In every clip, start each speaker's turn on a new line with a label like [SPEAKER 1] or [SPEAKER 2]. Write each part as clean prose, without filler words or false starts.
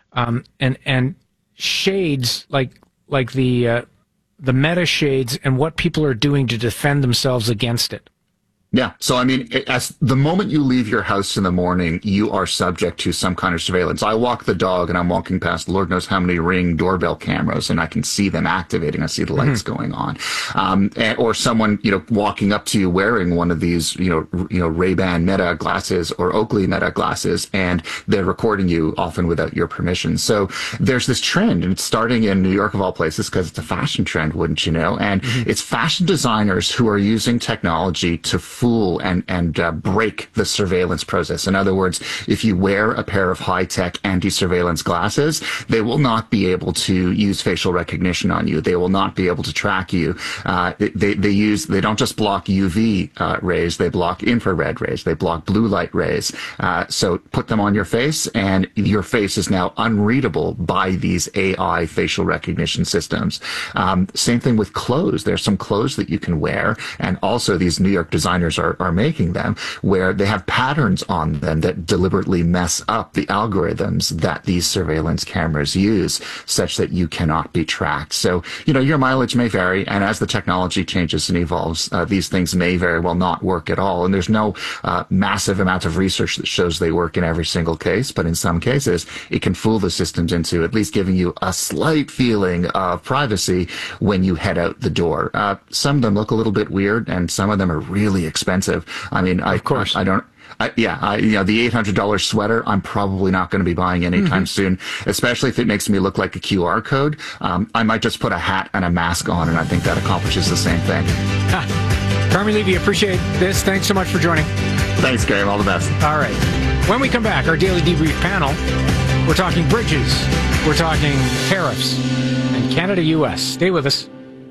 [SPEAKER 1] and shades like the meta shades and what people are doing to defend themselves against it.
[SPEAKER 2] Yeah. So, I mean, as the moment you leave your house in the morning, you are subject to some kind of surveillance. I walk the dog and I'm walking past Lord knows how many Ring doorbell cameras, and I can see them activating. I see the lights going on. Or someone, walking up to you wearing one of these, Ray-Ban Meta glasses or Oakley Meta glasses, and they're recording you often without your permission. So there's this trend, and it's starting in New York of all places because it's a fashion trend, wouldn't you know? And it's fashion designers who are using technology to fool and break the surveillance process. In other words, if you wear a pair of high-tech anti-surveillance glasses, they will not be able to use facial recognition on you. They will not be able to track you. They don't just block UV rays, they block infrared rays, they block blue light rays. So put them on your face, and your face is now unreadable by these AI facial recognition systems. Same thing with clothes. There's some clothes that you can wear, and also these New York designers are making them where they have patterns on them that deliberately mess up the algorithms that these surveillance cameras use, such that you cannot be tracked. So, your mileage may vary, and as the technology changes and evolves, these things may very well not work at all. And there's no massive amount of research that shows they work in every single case, but in some cases, it can fool the systems into at least giving you a slight feeling of privacy when you head out the door. Some of them look a little bit weird, and some of them are really expensive. I mean, of course, the $800 sweater, I'm probably not going to be buying anytime soon, especially if it makes me look like a QR code. I might just put a hat and a mask on, and I think that accomplishes the same thing.
[SPEAKER 1] Carmi Levy, appreciate this. Thanks so much for joining.
[SPEAKER 2] Thanks, Gary. All the best.
[SPEAKER 1] All right. When we come back, our daily debrief panel, we're talking bridges, we're talking tariffs, and Canada-US. Stay with us.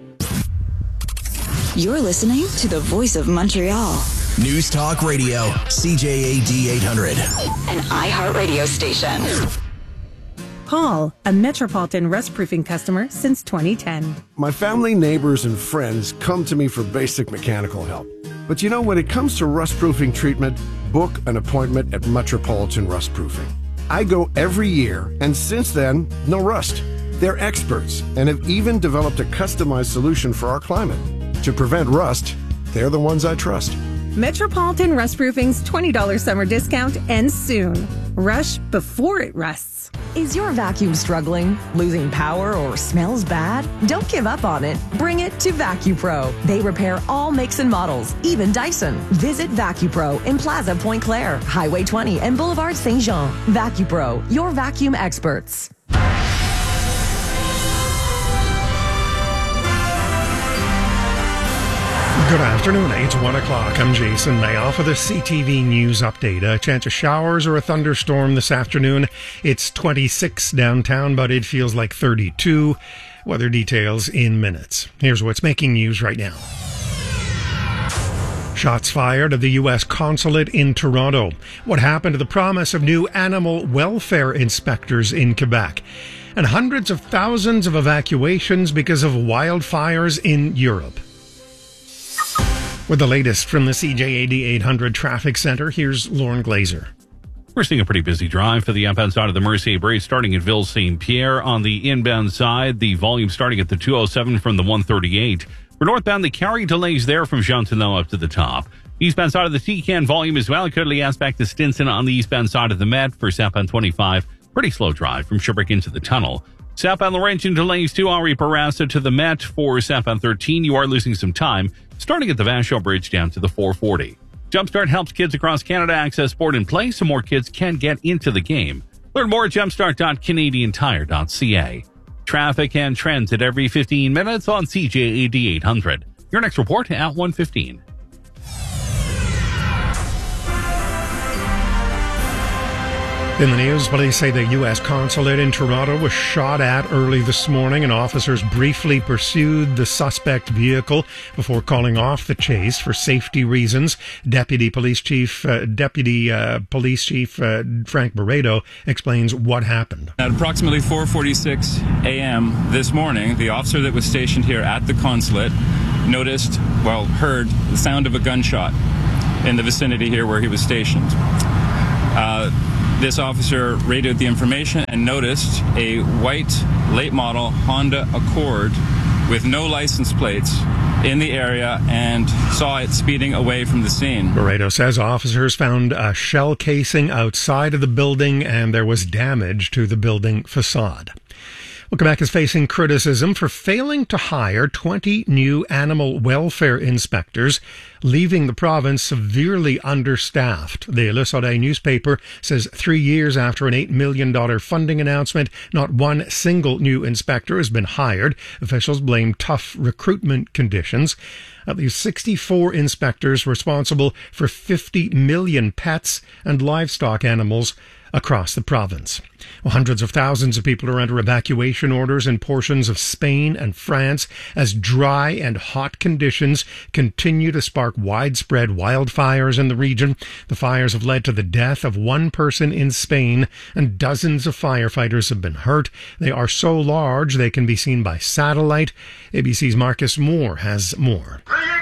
[SPEAKER 3] You're listening to the voice of Montreal.
[SPEAKER 4] News Talk Radio, CJAD 800.
[SPEAKER 3] An iHeartRadio station.
[SPEAKER 5] Paul, a Metropolitan Rust Proofing customer since 2010.
[SPEAKER 6] My family, neighbors, and friends come to me for basic mechanical help. But when it comes to rust proofing treatment, book an appointment at Metropolitan Rust Proofing. I go every year, and since then, no rust. They're experts and have even developed a customized solution for our climate. To prevent rust, they're the ones I trust.
[SPEAKER 5] Metropolitan Rust Proofing's $20 summer discount ends soon. Rush before it rusts.
[SPEAKER 7] Is your vacuum struggling, losing power, or smells bad? Don't give up on it. Bring it to VacuPro. They repair all makes and models, even Dyson. Visit VacuPro in Plaza Point Claire, Highway 20, and Boulevard Saint Jean. VacuPro, your vacuum experts.
[SPEAKER 8] Good afternoon. It's 1 o'clock. I'm Jason Mayoff with a CTV News update. A chance of showers or a thunderstorm this afternoon. It's 26 downtown, but it feels like 32. Weather details in minutes. Here's what's making news right now. Shots fired at the U.S. consulate in Toronto. What happened to the promise of new animal welfare inspectors in Quebec? And hundreds of thousands of evacuations because of wildfires in Europe. With the latest from the CJAD 800 Traffic Center, here's Lauren Glazer.
[SPEAKER 9] We're seeing a pretty busy drive for the outbound side of the Mercier Bridge, starting at Ville St. Pierre. On the inbound side, the volume starting at the 207 from the 138. For northbound, the carry delays there from Chantilly up to the top. Eastbound side of the T-Can volume as well. Courtly aspect to Stinson on the eastbound side of the Met. For southbound 25, pretty slow drive from Sherbrooke into the tunnel. Southbound Laurentian delays to Henri Bourassa to the Met. For southbound 13, you are losing some time, starting at the Vachon Bridge down to the 440. Jumpstart helps kids across Canada access sport and play so more kids can get into the game. Learn more at jumpstart.canadiantire.ca. Traffic and trends at every 15 minutes on CJAD 800. Your next report at 1:15.
[SPEAKER 8] In the news, police say the U.S. consulate in Toronto was shot at early this morning, and officers briefly pursued the suspect vehicle before calling off the chase for safety reasons. Deputy Police Chief Frank Barreto explains what happened.
[SPEAKER 10] At approximately 4:46 a.m. this morning, the officer that was stationed here at the consulate heard the sound of a gunshot in the vicinity here where he was stationed. This officer radioed the information and noticed a white late model Honda Accord with no license plates in the area and saw it speeding away from the scene.
[SPEAKER 8] Laredo says officers found a shell casing outside of the building and there was damage to the building facade. Well, Quebec is facing criticism for failing to hire 20 new animal welfare inspectors, leaving the province severely understaffed. The Le Soleil newspaper says 3 years after an $8 million funding announcement, not one single new inspector has been hired. Officials blame tough recruitment conditions. At least 64 inspectors responsible for 50 million pets and livestock animals across the province. Well, hundreds of thousands of people are under evacuation orders in portions of Spain and France as dry and hot conditions continue to spark widespread wildfires in the region. The fires have led to the death of one person in Spain and dozens of firefighters have been hurt. They are so large they can be seen by satellite. ABC's Marcus Moore has more.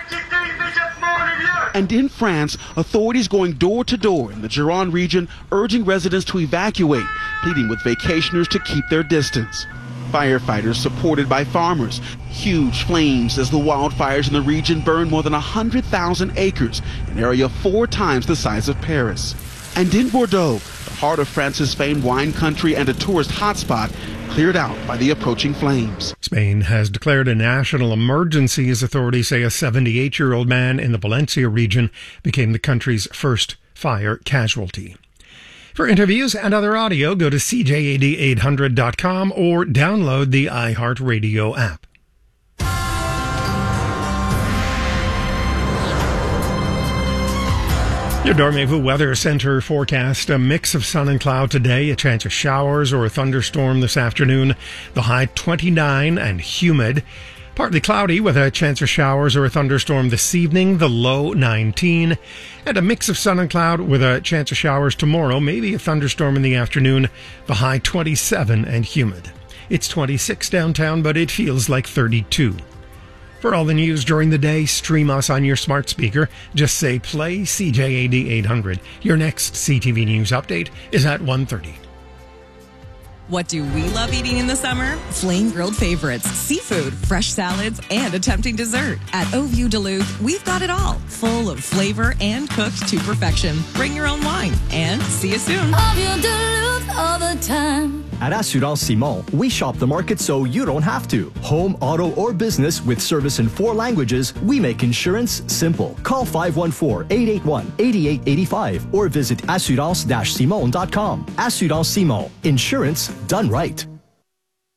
[SPEAKER 11] And in France, authorities going door to door in the Gironde region urging residents to evacuate, pleading with vacationers to keep their distance. Firefighters supported by farmers. Huge flames as the wildfires in the region burn more than 100,000 acres, an area 4 times the size of Paris. And in Bordeaux, the heart of France's famed wine country and a tourist hotspot, cleared out by the approaching flames.
[SPEAKER 8] Spain has declared a national emergency as authorities say a 78-year-old man in the Valencia region became the country's first fire casualty. For interviews and other audio, go to CJAD800.com or download the iHeartRadio app. Your Dormevu Weather Center forecast, a mix of sun and cloud today, a chance of showers or a thunderstorm this afternoon, the high 29 and humid. Partly cloudy with a chance of showers or a thunderstorm this evening, the low 19. And a mix of sun and cloud with a chance of showers tomorrow, maybe a thunderstorm in the afternoon, the high 27 and humid. It's 26 downtown, but it feels like 32. For all the news during the day, stream us on your smart speaker. Just say play CJAD 800. Your next CTV News update is at 1:30.
[SPEAKER 7] What do we love eating in the summer? Flame grilled favorites, seafood, fresh salads, and a tempting dessert. At Au View Duluth, we've got it all, full of flavor and cooked to perfection. Bring your own wine and see you soon.
[SPEAKER 12] Au View Duluth all the time.
[SPEAKER 13] At Assurance Simon, we shop the market so you don't have to. Home, auto, or business with service in 4 languages, we make insurance simple. Call 514-881-8885 or visit assurance-simon.com. Assurance Simon. Insurance done right.